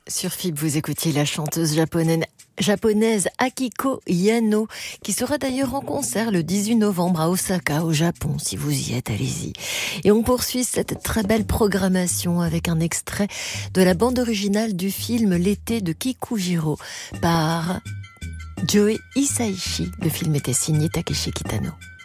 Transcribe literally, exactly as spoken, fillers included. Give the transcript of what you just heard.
Sur F I B, vous écoutiez la chanteuse japonaise, japonaise Akiko Yano, qui sera d'ailleurs en concert le dix-huit novembre à Osaka, au Japon. Si vous y êtes, allez-y. Et on poursuit cette très belle programmation avec un extrait de la bande originale du film L'été de Kikujiro par Joe Hisaishi. Le film était signé Takeshi Kitano.